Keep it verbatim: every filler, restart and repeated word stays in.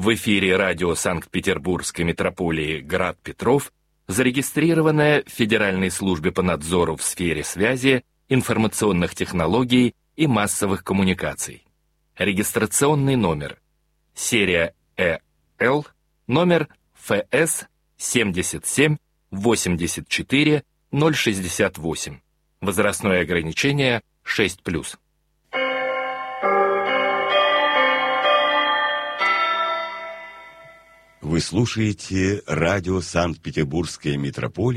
В эфире радио Санкт-Петербургской метрополии «Град Петров», зарегистрированное в Федеральной службе по надзору в сфере связи, информационных технологий и массовых коммуникаций. Регистрационный номер. Серия Э Л, номер Ф С семьдесят семь восемьдесят четыре ноль шестьдесят восемь. Возрастное ограничение шесть плюс. Вы слушаете радио Санкт-Петербургская метрополия.